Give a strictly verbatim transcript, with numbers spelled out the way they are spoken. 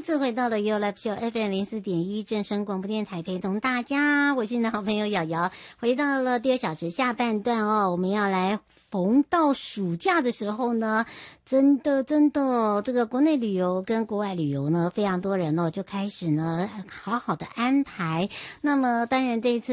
次回到了 You Live Show F M 零四点一正声广播电台，陪同大家，我是你的好朋友瑶瑶。回到了第二小时下半段哦，我们要来逢到暑假的时候呢，真的真的，这个国内旅游跟国外旅游呢，非常多人哦就开始呢好好的安排。那么当然这一次